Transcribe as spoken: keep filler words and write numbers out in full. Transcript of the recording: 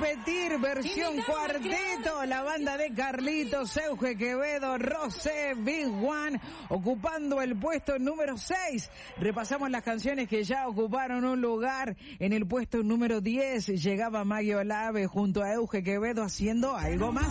repetir, versión cuarteto, la banda de Carlitos, Euge Quevedo, Rosé, Big One, ocupando el puesto número seis. Repasamos las canciones que ya ocuparon un lugar. En el puesto número diez llegaba Maggie Olave junto a Euge Quevedo haciendo algo más.